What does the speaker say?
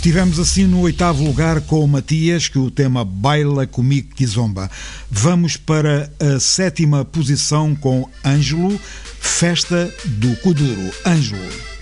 Estivemos assim no 8º lugar com o Matias, que o tema Baila Comigo Kizomba. Vamos para a 7ª posição com Ângelo, Festa do Kuduro. Ângelo.